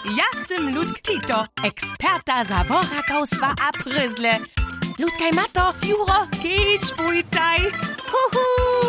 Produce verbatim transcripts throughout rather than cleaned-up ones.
Ja sym Ludkito, eksperta zaborakowstwa a pryzle. Ludkaj mato, Juro, kicz bujtaj. Huhu!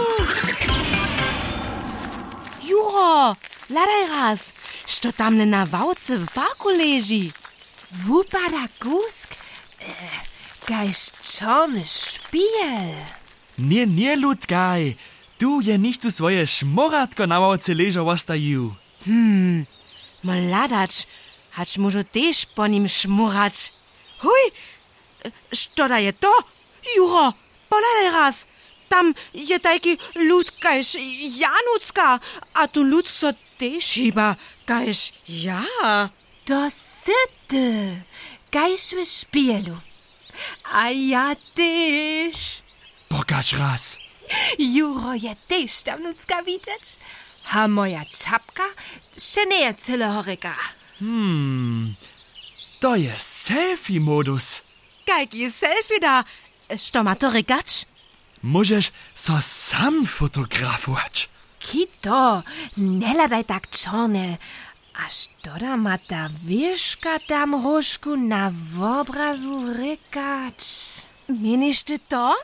Juro, ladaj raz, što tamne na wałce w parku leży. Wupada gusk, e, gajś czony szpiel. Nie, nie, Ludkaj. Tu je nicht tu swoje šmoratko na ławce leżą ostaju. Hmm, mladacz, hacz może też po nim szmurać. Huj, što da je to? Juro, poladaj raz. Tam je taki lud kajż Janucka, a tu lud so też chyba kajż ja. To syty, gajś w szpielu. A ja też. Pokaż raz. Juro je też tam nucka widzieć. A moja czapka še nie je celohoreka. Hmm, to je selfie-modus. Kajki selfie da. Što ma to regacz? Możesz so sam fotografować. Kito, nie ladaj tak czone. Aż to ma ta wieszka tam rożku na obrazu rykać. Menisz ty to?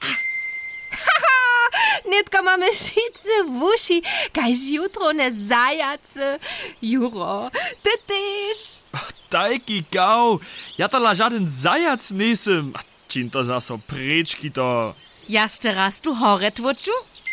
Nitko mamy šice w uši, kajž jutro ne zajace. Juro, ty też. Dajki gau, ja to la żaden zajac nisem. Čin to zaso prečki to. Jeszcze raz tu hore tłuczu?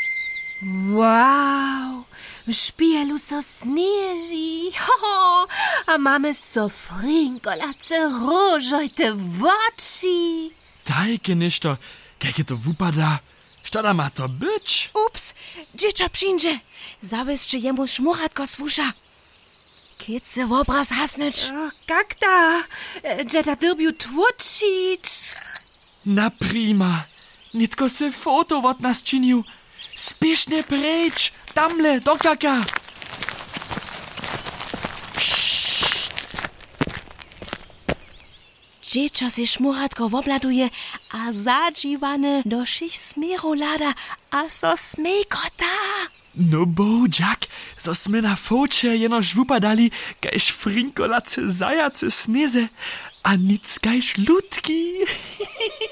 Wow, w szpielu so snieży. Ho, a mamy so frinkolace różojte oczy. Dajki ništo, kajke to wupada. Šta ma to być? Ups, dziecko przyjdzie. Zawieźcie jemu szmuratko z wusza. Kiece w obraz hasnąć. O, jak ta? Gdzie ta derbiu tłuczyć? Na prima. Nitko se foto od nas činił. Spiesznie precz. Tamle, doktorka. Dziecko se szmuratko wobladuje, a zadziwane do szych smeru lada, a so smejkota. No bo, Jack, so sme na foče jenož wupadali, kajž frinkolace zajace sneze, a nic kajž ludki.